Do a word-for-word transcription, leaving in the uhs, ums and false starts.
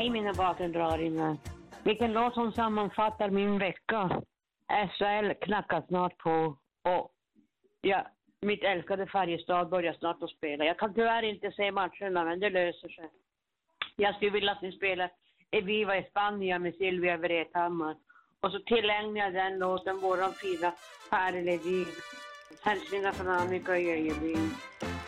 Hej mina vapendraringar. Vilken låt som sammanfattar min vecka. S H L knackar snart på. Och ja, mitt älskade Färjestad börjar snart att spela. Jag kan tyvärr inte se matcherna, men det löser sig. Jag skulle vilja att ni spelar Eviva i Spanien med Silvia Vrethammar. Och så tillägnar jag den låten våran fina Per Ledin. Hälsningar från Annika i Öjebyn.